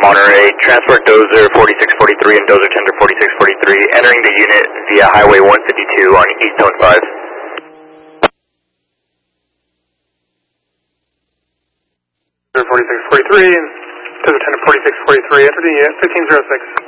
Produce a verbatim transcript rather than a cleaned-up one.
Monterey, transport dozer forty-six forty-three and dozer tender forty-six forty-three, entering the unit via Highway one fifty-two on East Zone five. forty-six forty-three, dozer tender forty-six forty-three, enter the unit fifteen oh six.